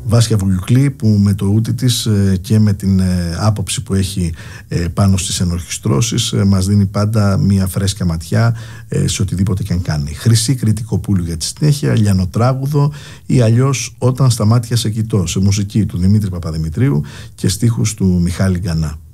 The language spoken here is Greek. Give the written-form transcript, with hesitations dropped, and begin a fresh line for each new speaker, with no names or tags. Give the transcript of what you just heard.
Βάσια Βουλιουκλή, που με το ούτι της και με την άποψη που έχει πάνω στις ενορχιστρώσεις μας δίνει πάντα μια φρέσκια ματιά σε οτιδήποτε και αν κάνει. Χρυσή Κρητικοπούλου για τη συνέχεια, Λιανοτράγουδο ή αλλιώς Όταν στα μάτια σε κοιτώ, σε μουσική του Δημήτρη Παπαδημητρίου και στίχους του Μιχάλη Γκανά.